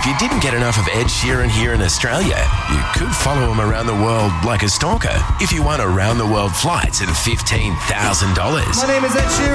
If you didn't get enough of Ed Sheeran here in Australia, you could follow him around the world like a stalker if you won around-the-world flights at $15,000. My name is Ed Sheeran.